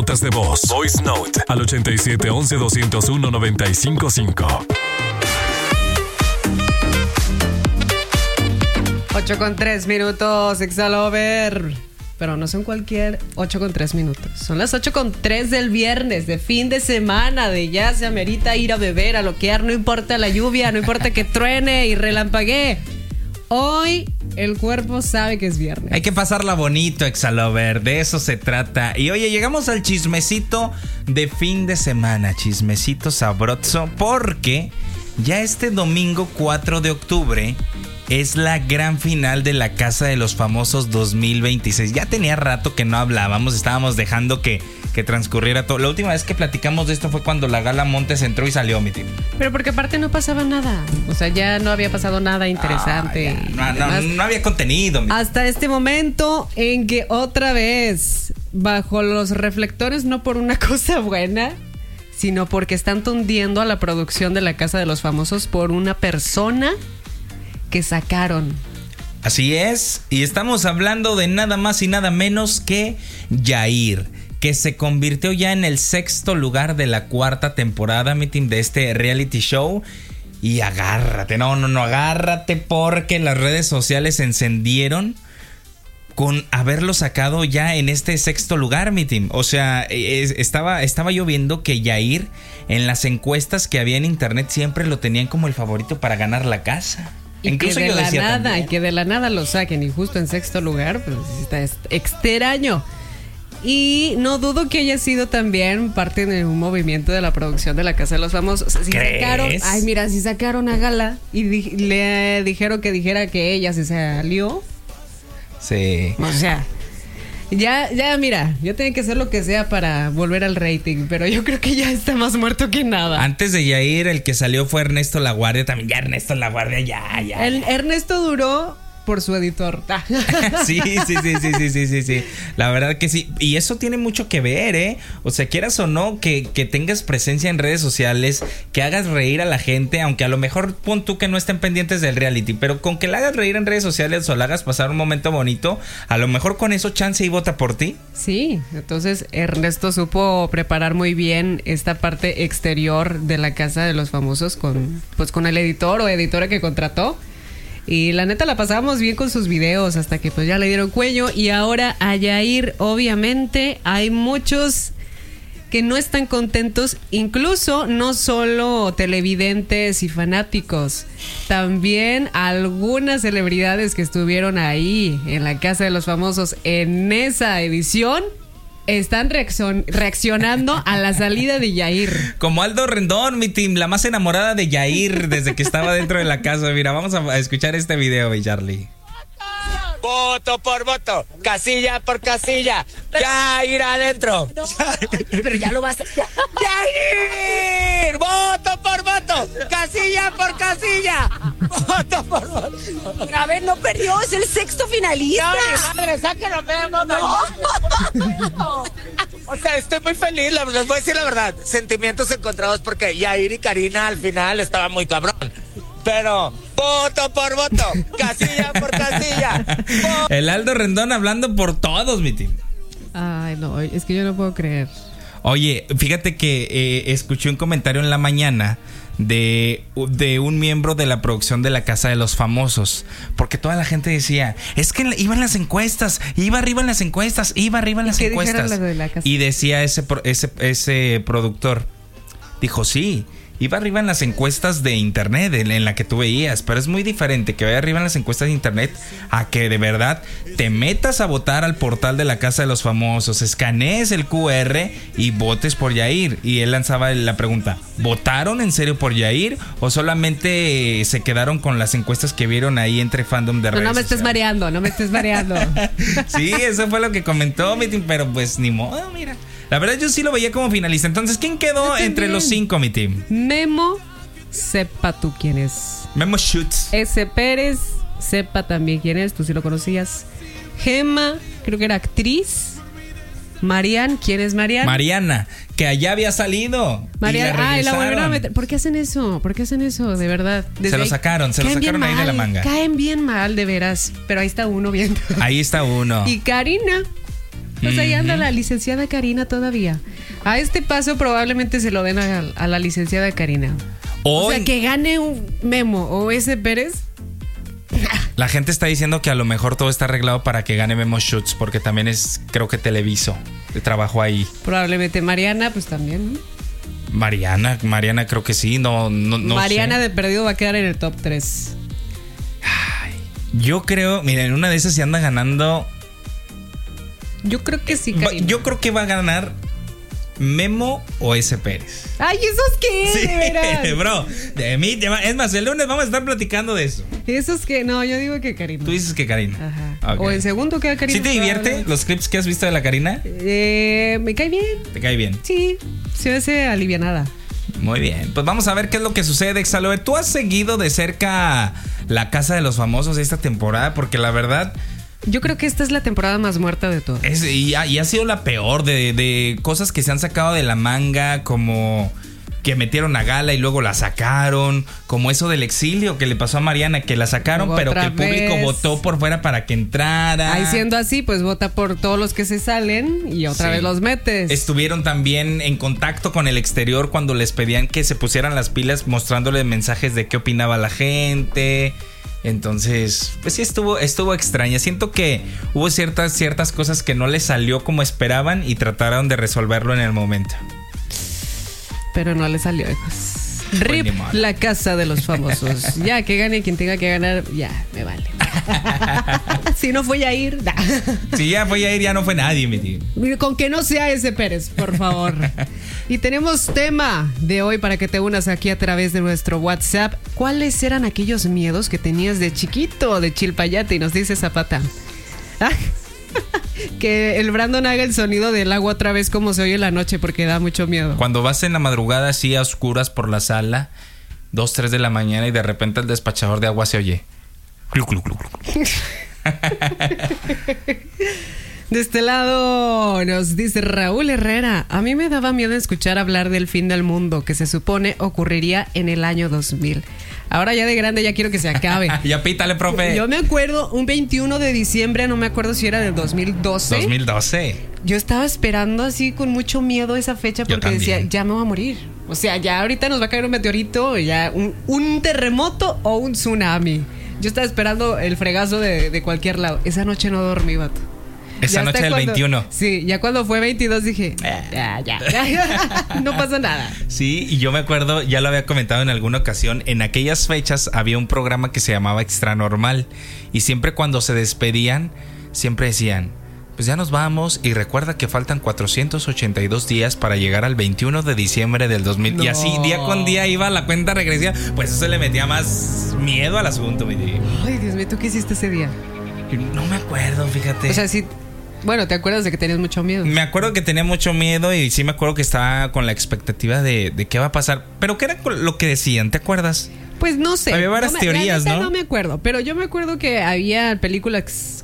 notas de voz. Voice Note al 8711-201-955. 8:03, Exalover. Pero no son cualquier 8:03. Son las 8:03 del viernes, de fin de semana, de ya se amerita ir a beber, a loquear, no importa la lluvia, no importa que truene y relampaguee. Hoy el cuerpo sabe que es viernes. Hay que pasarla bonito, Exalover, de eso se trata. Y oye, llegamos al chismecito de fin de semana, chismecito sabroso, porque ya este domingo 4 de octubre es la gran final de la Casa de los Famosos 2026. Ya tenía rato que no hablábamos, estábamos dejando que transcurriera todo. La última vez que platicamos de esto fue cuando la Gala Montes entró y salió, mi tío. Pero porque aparte no pasaba nada. O sea, ya no había pasado nada interesante. No había contenido. Hasta este momento en que otra vez, bajo los reflectores, no por una cosa buena, sino porque están tundiendo a la producción de la Casa de los Famosos por una persona que sacaron. Así es, y estamos hablando de nada más y nada menos que Yair, que se convirtió ya en el 6º lugar de la 4ª temporada, mi team, de este reality show. Y agárrate, agárrate, porque las redes sociales se encendieron con haberlo sacado ya en este 6º lugar, mi team. O sea, estaba yo viendo que Yair, en las encuestas que había en internet, siempre lo tenían como el favorito para ganar la casa. Y incluso que de la nada lo saquen y justo en 6º lugar, pues está extraño. Y no dudo que haya sido también parte de un movimiento de la producción de la Casa de los Famosos. Si sacaron a Gala y le dijeron que dijera que ella se salió. Sí. O sea, ya tienen que hacer lo que sea para volver al rating, pero yo creo que ya está más muerto que nada. Antes de Yair, el que salió fue Ernesto Laguardia. También ya Ernesto Laguardia, ya. Ernesto duró por su editor. Sí. La verdad que sí. Y eso tiene mucho que ver, ¿eh? O sea, quieras o no, que tengas presencia en redes sociales, que hagas reír a la gente, aunque a lo mejor pon tú que no estén pendientes del reality, pero con que la hagas reír en redes sociales o la hagas pasar un momento bonito, a lo mejor con eso chance y vota por ti. Sí, entonces Ernesto supo preparar muy bien esta parte exterior de la Casa de los Famosos con el editor o editora que contrató. Y la neta la pasábamos bien con sus videos hasta que pues ya le dieron cuello. Y ahora a Yair, obviamente, hay muchos que no están contentos. Incluso no solo televidentes y fanáticos, también algunas celebridades que estuvieron ahí en la Casa de los Famosos en esa edición están reaccionando a la salida de Yair. Como Aldo Rendón, mi team, la más enamorada de Yair desde que estaba dentro de la casa. Mira, vamos a escuchar este video, Charlie. Voto por voto, casilla por casilla, Yair adentro. No, pero ya lo vas a... ¡Yair! ¡Voto por voto! ¡Casilla por casilla! ¡Voto por voto! A ver, no perdió, es el 6º finalista. ¡No, madre, sáquenlo! No. O sea, estoy muy feliz, les voy a decir la verdad. Sentimientos encontrados porque Yair y Karina al final estaban muy cabrón. Pero voto por voto, casilla por casilla. El Aldo Rendón hablando por todos, mi team. Ay, no, es que yo no puedo creer. Oye, fíjate que escuché un comentario en la mañana de un miembro de la producción de la Casa de los Famosos, porque toda la gente decía, es que iba en las encuestas, iba arriba en las encuestas, iba arriba en las encuestas. Y decía ese productor, dijo, sí, iba arriba en las encuestas de internet, en la que tú veías, pero es muy diferente que vaya arriba en las encuestas de internet a que de verdad te metas a votar al portal de la Casa de los Famosos, escanees el QR y votes por Yair. Y él lanzaba la pregunta, ¿votaron en serio por Yair o solamente se quedaron con las encuestas que vieron ahí entre fandom de redes? No me estés mareando. Sí, eso fue lo que comentó, pero pues ni modo, mira. La verdad yo sí lo veía como finalista. Entonces, ¿quién quedó entre los 5, mi team? Memo, sepa tú quién es. Memo Schutz. S. Pérez, sepa también quién es, tú sí lo conocías. Gema, creo que era actriz. Marian, ¿quién es Marian? Mariana, que allá había salido. Mariana, la volvieron a meter. ¿Por qué hacen eso? De verdad. Se lo sacaron ahí de la manga. Caen bien mal, de veras. Pero ahí está uno viendo. Ahí está uno. Y Karina. Pues ahí anda la licenciada Karina todavía. A este paso probablemente se lo den a la licenciada Karina. O sea, que gane un Memo o ese Pérez. La gente está diciendo que a lo mejor todo está arreglado para que gane Memo Schutz, porque también es, creo que Televiso, trabajó ahí. Probablemente Mariana, pues también, ¿no? Mariana creo que sí, no Mariana sé. de perdido va a quedar en el top 3. Ay, yo creo, mira, en una de esas se anda ganando. Yo creo que sí, Karina. Yo creo que va a ganar Memo o ese Pérez. Ay, ¿esos qué? Sí, De veras. bro, de mí, es más, el lunes vamos a estar platicando de eso. ¿Esos qué? No, yo digo que Karina. Tú dices que Karina. Ajá. Ok. O en segundo queda Karina. ¿Sí te divierte los clips que has visto de la Karina? Me cae bien. ¿Te cae bien? Sí, se hace alivianada. Muy bien, pues vamos a ver qué es lo que sucede, Exaloe. ¿Tú has seguido de cerca la Casa de los Famosos esta temporada? Porque la verdad Yo creo que esta es la temporada más muerta de todas. y ha sido la peor de cosas que se han sacado de la manga, como que metieron a Gala y luego la sacaron, como eso del exilio que le pasó a Mariana, que la sacaron, Luego pero que otra el público vez. votó por fuera para que entrara. Ahí siendo así, pues vota por todos los que se salen y otra Sí. vez los metes. Estuvieron también en contacto con el exterior cuando les pedían que se pusieran las pilas, mostrándoles mensajes de qué opinaba la gente. Entonces, pues sí estuvo extraña. Siento que hubo ciertas cosas que no les salió como esperaban y trataron de resolverlo en el momento. Pero no le salió, hijos. Pues RIP, ni modo. la Casa de los Famosos. Ya, que gane quien tenga que ganar, ya, me vale. Si no fue a ir, da. Si ya fue a ir, ya no fue nadie, mi tío. Con que no sea ese Pérez, por favor. Y tenemos tema de hoy para que te unas aquí a través de nuestro WhatsApp. ¿Cuáles eran aquellos miedos que tenías de chiquito, de Chilpayate? Y nos dice Zapata. Ah, que el Brandon haga el sonido del agua otra vez como se oye en la noche porque da mucho miedo. Cuando vas en la madrugada así a oscuras por la sala, 2, 3 de la mañana y de repente el despachador de agua se oye. Clu, clu, clu, clu. De este lado nos dice Raúl Herrera. A mí me daba miedo escuchar hablar del fin del mundo que se supone ocurriría en el año 2000. Ahora ya de grande ya quiero que se acabe. Ya pítale, profe. Yo me acuerdo un 21 de diciembre, no me acuerdo si era del 2012. 2012. Yo estaba esperando así con mucho miedo esa fecha Yo porque decía, también. ya me voy a morir. O sea, ya ahorita nos va a caer un meteorito, ya un terremoto o un tsunami. Yo estaba esperando el fregazo de cualquier lado. Esa noche no dormí, vato. Esa Ya noche hasta del cuando- 21. Sí, ya cuando fue 22 dije, ya. No pasa nada. Sí, y yo me acuerdo, ya lo había comentado en alguna ocasión, en aquellas fechas había un programa que se llamaba Extra Normal y siempre cuando se despedían, siempre decían, pues ya nos vamos y recuerda que faltan 482 días para llegar al 21 de diciembre del 2000. No. Y así día con día iba la cuenta regresiva, pues eso le metía más miedo al asunto, me dije. Ay, Dios mío, ¿tú qué hiciste ese día? No me acuerdo, fíjate. O sea, sí. Bueno, ¿te acuerdas de que tenías mucho miedo? Me acuerdo que tenía mucho miedo y sí me acuerdo que estaba con la expectativa de qué va a pasar. Pero ¿qué era lo que decían? ¿Te acuerdas? Pues no sé. Había varias teorías, la neta ¿no? No me acuerdo, pero yo me acuerdo que había películas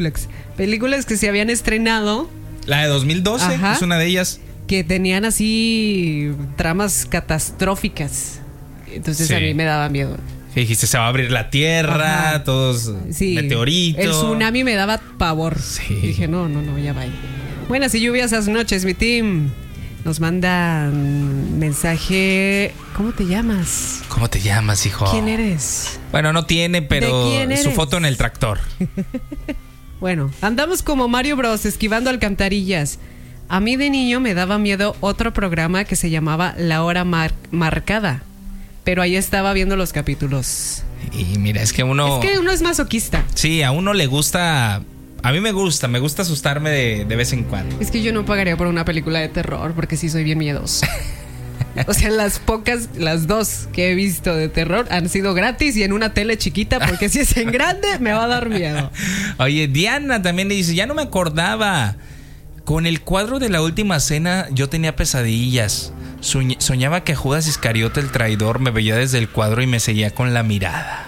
que se habían estrenado La de 2012 Ajá. es una de ellas. que tenían así tramas catastróficas. Entonces Sí. a mí me daba miedo. Que dijiste, se va a abrir la tierra, Ajá. todos Sí. meteoritos. El tsunami me daba pavor. Sí. Y dije, no, ya va. Buenas y lluviosas noches, mi team. Nos manda mensaje. ¿Cómo te llamas? ¿Cómo te llamas, hijo? ¿Quién eres? Bueno, no tiene, pero ¿De quién su eres? foto en el tractor. Bueno, andamos como Mario Bros. Esquivando alcantarillas. A mí de niño me daba miedo otro programa que se llamaba La Hora Marcada. Pero ahí estaba viendo los capítulos. Y mira, es que uno... Es que uno es masoquista. Sí, a uno le gusta... A mí me gusta asustarme de vez en cuando. Es que yo no pagaría por una película de terror porque sí soy bien miedoso. O sea, las dos que he visto de terror han sido gratis y en una tele chiquita porque si es en grande me va a dar miedo. Oye, Diana también le dice, ya no me acordaba. Con el cuadro de la última cena yo tenía pesadillas. Soñaba que Judas Iscariote, el traidor, me veía desde el cuadro y me seguía con la mirada.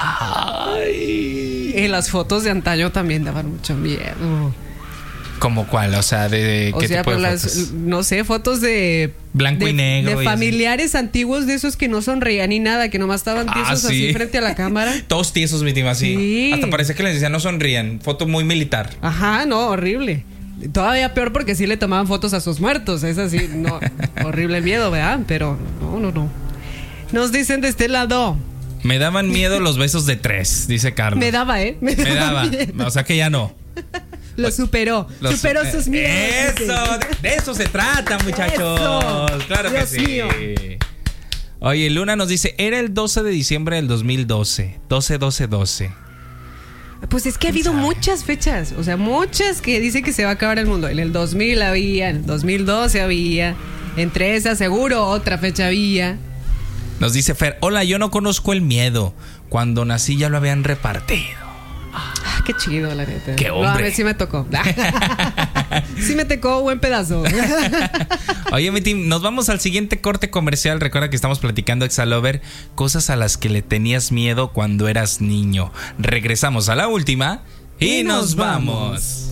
Ay. Y las fotos de antaño también daban mucho miedo. ¿Cómo cuál? O sea, ¿de O qué sea, tipo de pues fotos? no sé, fotos de Blanco y negro de y familiares antiguos de esos que no sonreían ni nada, que nomás estaban tiesos sí. así frente a la cámara. Todos tiesos, mi team, así. Sí. Hasta parece que les decían no sonrían. Foto muy militar. Ajá, no, horrible. Todavía peor porque sí le tomaban fotos a sus muertos. Es así, no, horrible miedo, ¿verdad? Pero no. Nos dicen de este lado. Me daban miedo los besos de 3, dice Carlos. Me daba. Me daba. O sea que ya no. Lo superó. Superó sus miedos. Eso, de eso se trata, muchachos. Eso. Claro Dios que sí. mío. Oye, Luna nos dice, era el 12 de diciembre del 2012. 12. Pues es que ha habido muchas fechas, o sea, muchas que dicen que se va a acabar el mundo. En el 2000 había, en el 2012 había, entre esas seguro otra fecha había. Nos dice Fer, hola, yo no conozco el miedo. Cuando nací ya lo habían repartido. Qué chido, la neta. Qué hombre. No, a ver si me tocó. Sí me tocó buen pedazo. Oye, mi team, nos vamos al siguiente corte comercial. Recuerda que estamos platicando Exalover, cosas a las que le tenías miedo cuando eras niño. Regresamos a la última y nos vamos.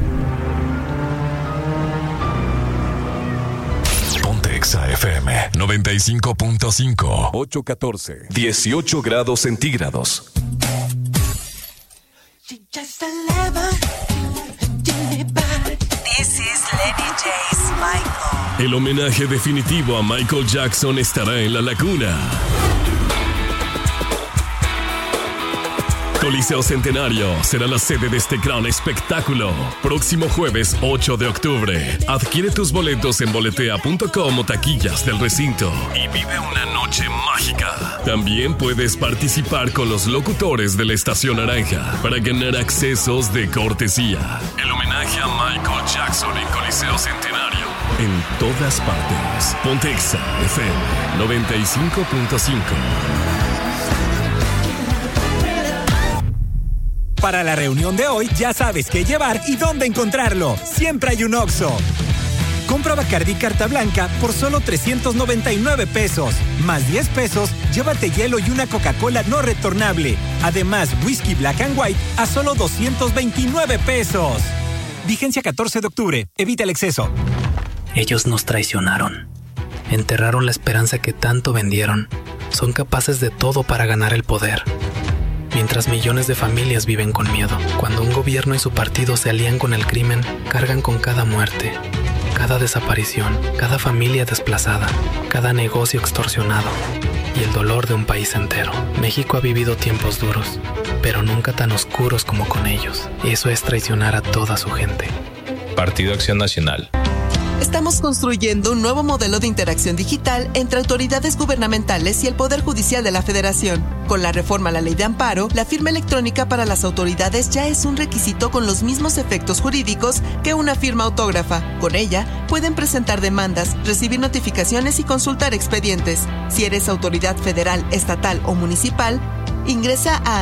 Ponte Exa FM 95.5. 814. 18 grados centígrados. This is Lenny J's Michael. El homenaje definitivo a Michael Jackson estará en La Laguna. Coliseo Centenario será la sede de este gran espectáculo. Próximo jueves 8 de octubre. Adquiere tus boletos en boletea.com o taquillas del recinto y vive una noche mágica. También puedes participar con los locutores de la Estación Naranja para ganar accesos de cortesía. El homenaje a Michael Jackson en Coliseo Centenario. En todas partes. Ponte Exa FM 95.5. Para la reunión de hoy ya sabes qué llevar y dónde encontrarlo. Siempre hay un Oxxo. Compra Bacardí Carta Blanca por solo 399 pesos. Más 10 pesos, llévate hielo y una Coca-Cola no retornable. Además, whisky Black and White a solo 229 pesos. Vigencia 14 de octubre. Evita el exceso. Ellos nos traicionaron. Enterraron la esperanza que tanto vendieron. Son capaces de todo para ganar el poder. Mientras millones de familias viven con miedo. Cuando un gobierno y su partido se alían con el crimen, cargan con cada muerte, cada desaparición, cada familia desplazada, cada negocio extorsionado y el dolor de un país entero. México ha vivido tiempos duros, pero nunca tan oscuros como con ellos. Eso es traicionar a toda su gente. Partido Acción Nacional. Estamos construyendo un nuevo modelo de interacción digital entre autoridades gubernamentales y el Poder Judicial de la Federación. Con la reforma a la Ley de Amparo, la firma electrónica para las autoridades ya es un requisito con los mismos efectos jurídicos que una firma autógrafa. Con ella, pueden presentar demandas, recibir notificaciones y consultar expedientes. Si eres autoridad federal, estatal o municipal, ingresa a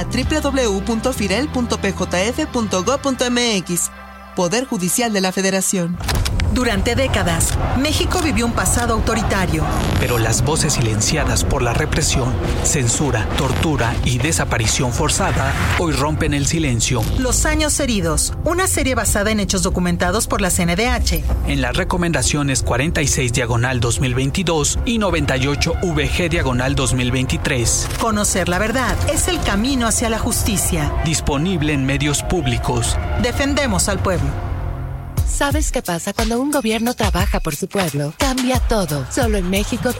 www.firel.pjf.gov.mx. Poder Judicial de la Federación. Durante décadas, México vivió un pasado autoritario. Pero las voces silenciadas por la represión, censura, tortura y desaparición forzada hoy rompen el silencio. Los años heridos, una serie basada en hechos documentados por la CNDH. En las recomendaciones 46/2022 y 98-VG/2023. Conocer la verdad es el camino hacia la justicia. Disponible en medios públicos. Defendemos al pueblo. ¿Sabes qué pasa cuando un gobierno trabaja por su pueblo? Cambia todo. Solo en México